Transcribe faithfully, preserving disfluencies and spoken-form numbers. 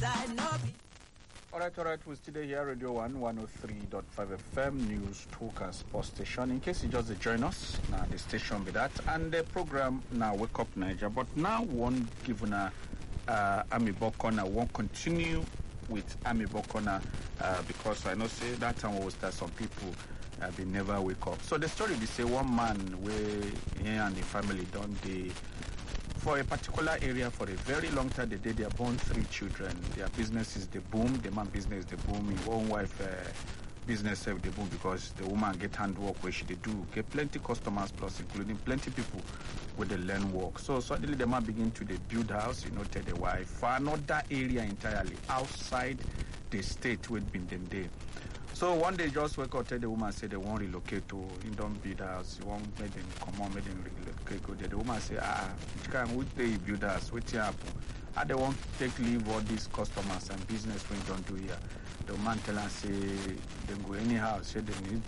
side, no be. All right, all right. We're still here, Radio One, one oh three point five F M, News Talk and Sports Station. In case you just join us, now the station be that, and the program now Wake Up Niger. But now one given a uh, Ami Bokona won't continue with Ami Bokona uh, because I know say that time was that some people uh, they never wake up. So the story they say one man where he and the family don't they. For a particular area for a very long time, they did. They are born three children. Their business is the boom. The man business the boom. His own wife uh, business serve the boom because the woman get handwork where she they do get plenty customers plus including plenty people with the learn work. So suddenly the man begin to the build house. You know, tell the wife for another area entirely outside the state where been them there. So one day just wake up, tell the woman say they won't relocate to you don't build house, you won't make them come on, make them relocate. Go there. The woman say, ah, which kind which day you build house, what happen? I they won't take leave all these customers and business when you don't do here. The man tell her say they go anyhow, say they need